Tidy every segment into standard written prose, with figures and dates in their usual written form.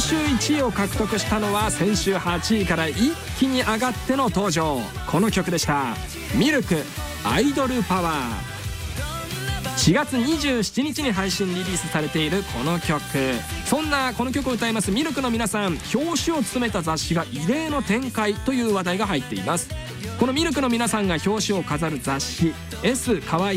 週1位を獲得したのは先週8位から一気に上がっての登場、この曲でした。ミルクアイドルパワー。4月27日に配信リリースされているこの曲、そんなこの曲を歌いますミルクの皆さん、表紙を務めた雑誌が異例の展開という話題が入っています。このミルクの皆さんが表紙を飾る雑誌 S かわいい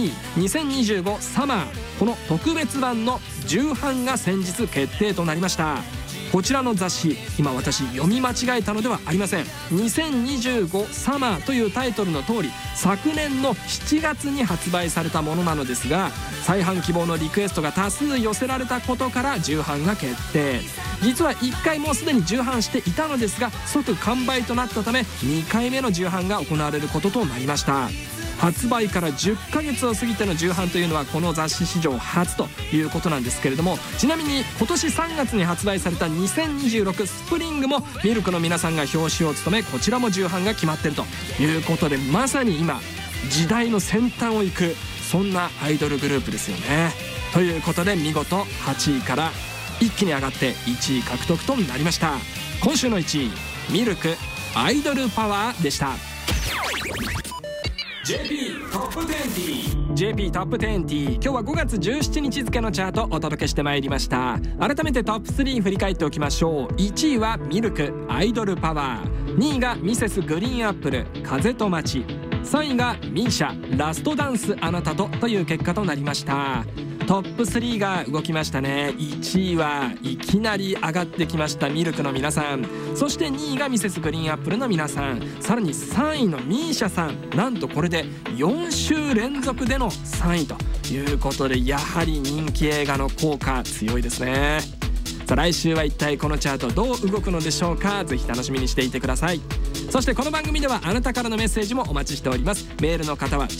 Me2025 サマー、この特別版の重版が先日決定となりました。こちらの雑誌、今私読み間違えたのではありません。2025サマーというタイトルの通り、昨年の7月に発売されたものなのですが、再販希望のリクエストが多数寄せられたことから重版が決定。実は1回もうすでに重版していたのですが、即完売となったため2回目の重版が行われることとなりました。発売から10ヶ月を過ぎての重版というのはこの雑誌史上初ということなんですけれども、ちなみに今年3月に発売された2026スプリングもミルクの皆さんが表紙を務め、こちらも重版が決まっているということで、まさに今時代の先端を行く、そんなアイドルグループですよね。ということで見事8位から一気に上がって1位獲得となりました。今週の1位、ミルクアイドルパワーでした。JP トップ20 JP トップ20、今日は5月17日付のチャートお届けしてまいりました。改めてトップ3振り返っておきましょう。1位はミルクアイドルパワー、2位がミセスグリーンアップル風と街、3位がミーシャラストダンスあなたとという結果となりました。トップ3が動きましたね。1位はいきなり上がってきましたミルクの皆さん、そして2位がミセスグリーンアップルの皆さん、さらに3位のミーシャさん、なんとこれで4週連続での3位ということで、やはり人気映画の効果強いですね。さあ来週は一体このチャートどう動くのでしょうか。ぜひ楽しみにしていてください。そしてこの番組ではあなたからのメッセージもお待ちしております。メールの方は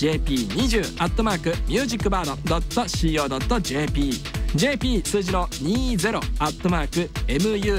jp20@musicbird.co.jp JP 数字の20@mu